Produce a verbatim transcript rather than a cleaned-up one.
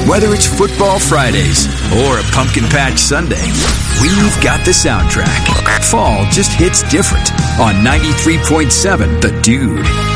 Whether it's Football Fridays or a Pumpkin Patch Sunday, we've got the soundtrack. Fall just hits different on ninety-three point seven The Dude.